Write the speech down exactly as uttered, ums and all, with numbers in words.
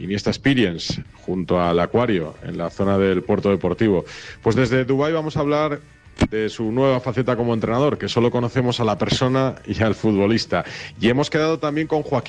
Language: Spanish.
Iniesta Experience, junto al Acuario, en la zona del Puerto Deportivo. Pues desde Dubái vamos a hablar de su nueva faceta como entrenador, que solo conocemos a la persona y al futbolista. Y hemos quedado también con Joaquín